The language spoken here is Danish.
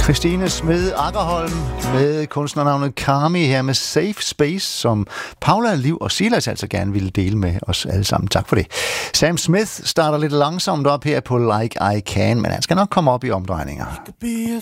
Christine Smed Akkerholm med kunstnernavnet Kami her med Safe Space, som Paula, Liv og Silas altså gerne ville dele med os alle sammen. Tak for det. Sam Smith starter lidt langsomt op her på Like I Can, men han skal nok komme op i omdrejninger. Be a